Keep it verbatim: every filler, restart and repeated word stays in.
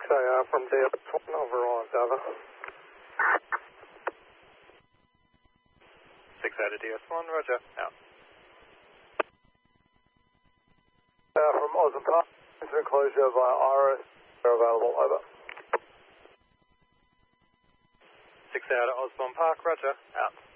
A R from D S one, over on Dover. six A to D S one, roger, out. Uh, from Osborne Park, into enclosure via Iris, they're available, over. six A to Osborne Park, roger, out.